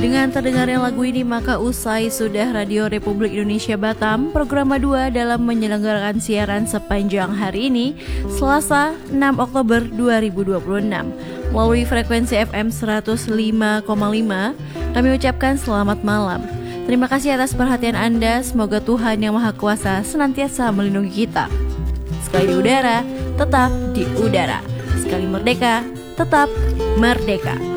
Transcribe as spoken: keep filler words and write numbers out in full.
Dengan terdengarnya lagu ini maka usai sudah Radio Republik Indonesia Batam Program dua dalam menyelenggarakan siaran sepanjang hari ini Selasa enam Oktober dua ribu dua puluh enam melalui frekuensi F M seratus lima koma lima. Kami ucapkan selamat malam. Terima kasih atas perhatian Anda. Semoga Tuhan Yang Maha Kuasa senantiasa melindungi kita. Sekali di udara, tetap di udara. Sekali merdeka, tetap merdeka.